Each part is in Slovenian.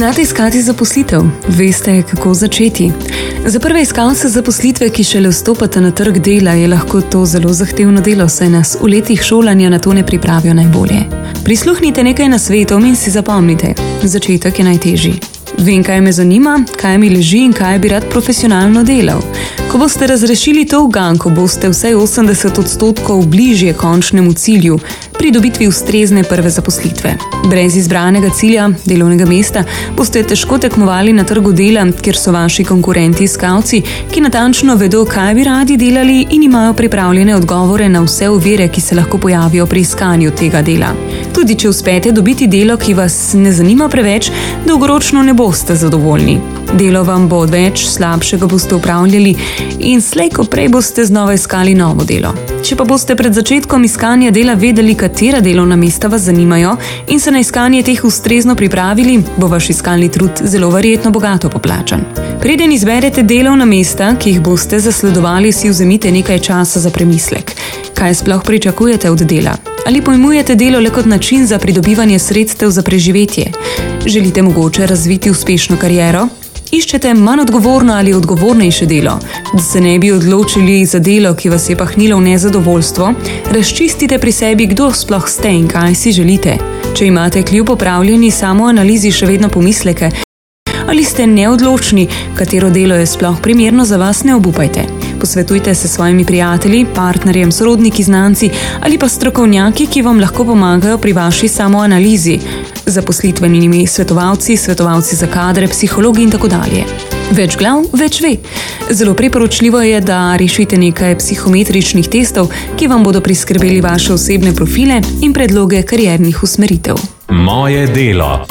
Znate iskati zaposlitev? Veste, kako začeti? Za prve iskalce zaposlitve, ki šele vstopate na trg dela, je lahko to zelo zahtevno delo, saj nas v letih šolanja na to ne pripravijo najbolje. Prisluhnite nekaj nasvetov in si zapomnite, začetek je najtežji. Vem, kaj me zanima, kaj mi leži in kaj bi rad profesionalno delal. Ko boste razrešili to uganko, boste vsaj 80% bližje končnemu cilju, pridobitvi ustrezne prve zaposlitve. Brez izbranega cilja, delovnega mesta, boste težko tekmovali na trgu dela, kjer so vaši konkurenti iskalci, ki natančno vedo, kaj bi radi delali in imajo pripravljene odgovore na vse ovire, ki se lahko pojavijo pri iskanju tega dela. Tudi če uspete dobiti delo, ki vas ne zanima preveč, dolgoročno ne boste zadovoljni. Delo vam bo odveč, slabšega boste upravljali in slej ko prej boste znova iskali novo delo. Če pa boste pred začetkom iskanja dela vedeli, katera delovna mesta vas zanimajo in se na iskanje teh ustrezno pripravili, bo vaš iskalni trud zelo verjetno bogato poplačan. Preden izberete delovna mesta, ki jih boste zasledovali, si vzemite nekaj časa za premislek. Kaj sploh pričakujete od dela? Ali pojmujete delo le kot način za pridobivanje sredstev za preživetje? Želite mogoče razviti uspešno kariero? Iščete manj odgovorno ali odgovornejše delo? Da se ne bi odločili za delo, ki vas je pahnilo v nezadovoljstvo, razčistite pri sebi, kdo sploh ste in kaj si želite. Če imate kljub opravljeni samoanalizi še vedno pomisleke, ali ste neodločni, katero delo je sploh primerno za vas, ne obupajte. Posvetujte se s svojimi prijatelji, partnerjem, sorodniki, znanci ali pa strokovnjaki, ki vam lahko pomagajo pri vaši samoanalizi, zaposlitvenimi svetovalci, svetovalci za kadre, psihologi in tako dalje. Več glav, več ve. Zelo priporočljivo je, da rešite nekaj psihometričnih testov, ki vam bodo priskrbeli vaše osebne profile in predloge kariernih usmeritev. Moje delo.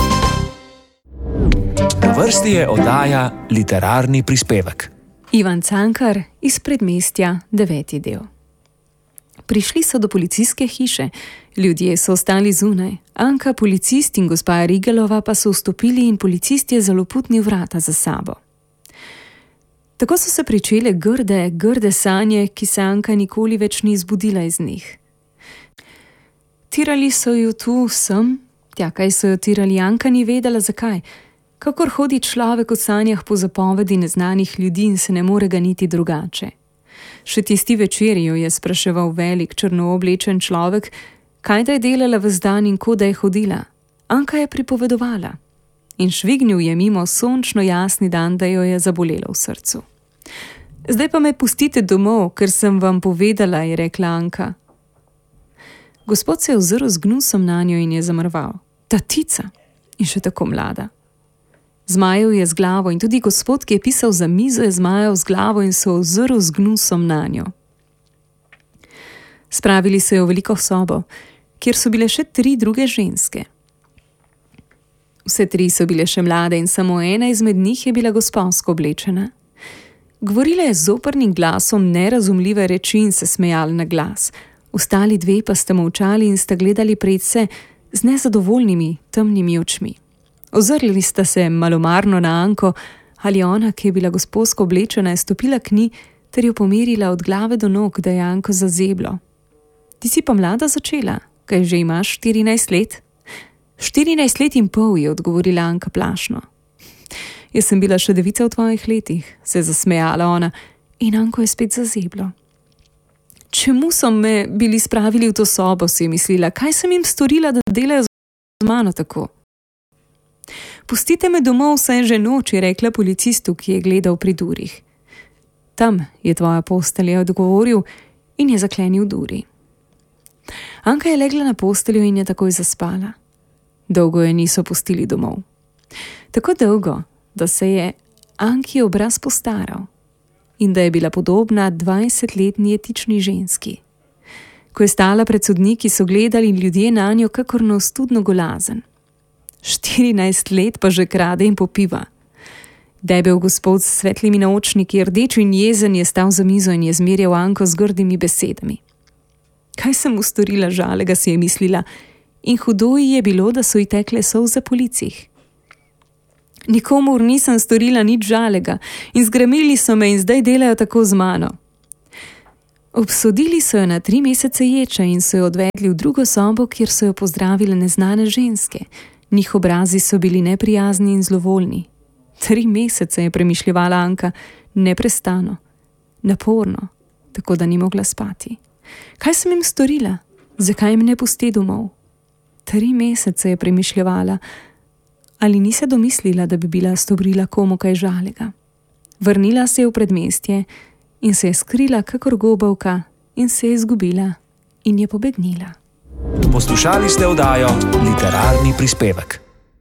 Na vrsti je oddaja Literarni prispevek. Ivan Cankar iz Predmestja, 9. del. Prišli so do policijske hiše, ljudje so ostali zunaj. Anka, policist in gospa Rigelova pa so vstopili in policist je zaloputnil vrata za sabo. Tako so se pričele grde sanje, ki se Anka nikoli več ni zbudila iz njih. Tirali so jo tu, sem, kaj so jo tirali, Anka ni vedela zakaj. Kakor hodi človek v sanjah po zapovedi neznanih ljudi in se ne more ganiti drugače. Še tisti večer jo je spraševal velik, črno oblečen človek, kaj da je delala ves dan in ko da je hodila. Anka je pripovedovala. In švignil je mimo sončno jasni dan, da jo je zabolelo v srcu. Zdaj pa me pustite domov, ker sem vam povedala, je rekla Anka. Gospod se je ozrl z gnusom nanjo in je zamrval. Tatica! In še tako mlada. Zmajal je z glavo in tudi gospod, ki je pisal za mizo, je zmajal z glavo in se ozrl z gnusom nanjo. Spravili so jo v veliko sobo, kjer so bile še 3 druge ženske. Vse 3 so bile še mlade in samo ena izmed njih je bila gosponsko oblečena. Govorila je z oprnim glasom nerazumljive reči in se smejala na glas. Ostali 2 pa sta molčali in sta gledali predse z nezadovoljnimi, temnimi očmi. Ozrli sta se malomarno na Anko, ali ona, ki je bila gosposko oblečena, je stopila k njej ter jo pomerila od glave do nog, da je Anko zazeblo. Ti si pa mlada začela, kaj že imaš 14 let? 14 let in pol, je odgovorila Anka plašno. Jaz sem bila še devica v tvojih letih, se je zasmejala ona in Anko je spet zazeblo. Čemu so me bili spravili v to sobo, si je mislila, kaj sem jim storila, da delajo z mano tako? Pustite me domov, saj že noč, je rekla policistu, ki je gledal pri durih. Tam je tvoja postelja, je odgovoril in je zaklenil duri. Anka je legla na posteljo in je takoj zaspala. Dolgo je niso pustili domov. Tako dolgo, da se je Anki obraz postaral in da je bila podobna 20-letni etični ženski. Ko je stala pred sodniki, so gledali ljudje nanjo kakor na ostudno golazen. 14 let pa že krade in popiva. Debel gospod s svetlimi naočniki, rdeč in jezen, je stal za mizo in je zmerjal Anko z grdimi besedami. Kaj sem mu storila žalega, si je mislila, in hudo ji je bilo, da so ji tekle solze po licih. Nikomur nisem storila nič žalega in zgremili so me in zdaj delajo tako z mano. Obsodili so jo na 3 mesece ječa in so jo odvedli v drugo sobo, kjer so jo pozdravile neznane ženske. Njih obrazi so bili neprijazni in zlovoljni. 3 mesece je premišljevala Anka, neprestano, naporno, tako da ni mogla spati. Kaj sem jim storila? Zakaj jim ne pusti domov? 3 mesece je premišljevala, ali ni se domislila, da bi bila storila komu kaj žalega. Vrnila se je v predmestje in se je skrila kakor gobavka in se je izgubila in je pobegnila. Poslušali ste oddajo Literarni prispevek.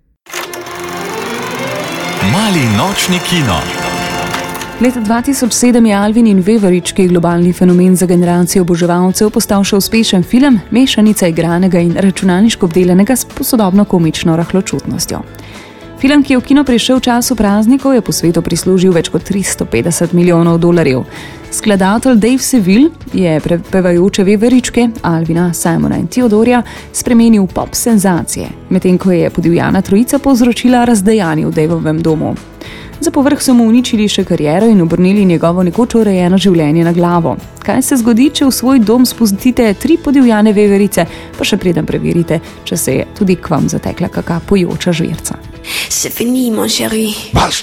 Mali nočni kino. Leta 2007 je Alvin in Weverič, ki je globalni fenomen za generacijo oboževalcev, postal še uspešen film, mešanica igranega in računalniško obdelanega s posodobno komično rahločutnostjo. Film, ki je v kino prišel v času praznikov, je po svetu prislužil več kot $350 milijonov. Skladatelj Dave Seville je prepevajoče Weveričke, Alvina, Simona in Theodorja spremenil v pop senzacije, medtem ko je podivjana trojica povzročila razdejanje v Daveovem domu. Za povrh so mu uničili še kariero in obrnili njegovo nekoč urejeno življenje na glavo. Kaj se zgodi, če v svoj dom spustite 3 podivjane veverice, pa še preden preverite, če se je tudi k vam zatekla kaka pojoča žvirca. C'est fini, mon chéri.